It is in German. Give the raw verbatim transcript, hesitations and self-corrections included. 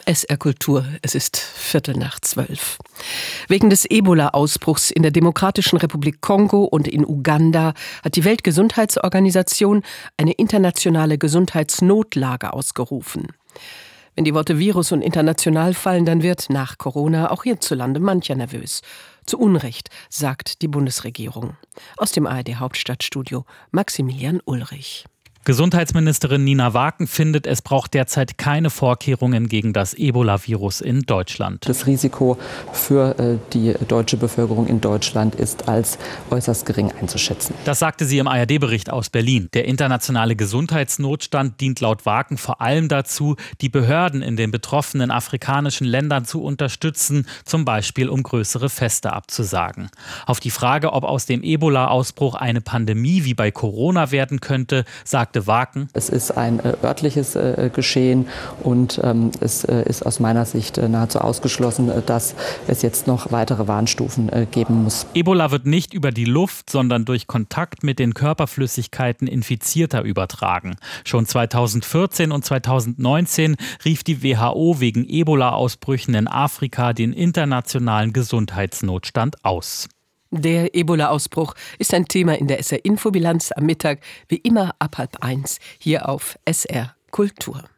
S R Kultur, es ist Viertel nach zwölf. Wegen des Ebola-Ausbruchs in der Demokratischen Republik Kongo und in Uganda hat die Weltgesundheitsorganisation eine internationale Gesundheitsnotlage ausgerufen. Wenn die Worte Virus und international fallen, dann wird nach Corona auch hierzulande mancher nervös. Zu Unrecht, sagt die Bundesregierung. Aus dem A R D-Hauptstadtstudio Maximilian Ulrich. Gesundheitsministerin Nina Waaken findet, es braucht derzeit keine Vorkehrungen gegen das Ebola-Virus in Deutschland. Das Risiko für äh, die deutsche Bevölkerung in Deutschland ist als äußerst gering einzuschätzen. Das sagte sie im A R D-Bericht aus Berlin. Der internationale Gesundheitsnotstand dient laut Waaken vor allem dazu, die Behörden in den betroffenen afrikanischen Ländern zu unterstützen, zum Beispiel um größere Feste abzusagen. Auf die Frage, ob aus dem Ebola-Ausbruch eine Pandemie wie bei Corona werden könnte, sagte Waaken: Es ist ein äh, örtliches äh, Geschehen und ähm, es äh, ist aus meiner Sicht äh, nahezu ausgeschlossen, äh, dass es jetzt noch weitere Warnstufen äh, geben muss. Ebola wird nicht über die Luft, sondern durch Kontakt mit den Körperflüssigkeiten Infizierter übertragen. Schon zweitausendvierzehn und zweitausendneunzehn rief die W H O wegen Ebola-Ausbrüchen in Afrika den internationalen Gesundheitsnotstand aus. Der Ebola-Ausbruch ist ein Thema in der S R-Infobilanz am Mittag, wie immer ab halb eins, hier auf S R Kultur.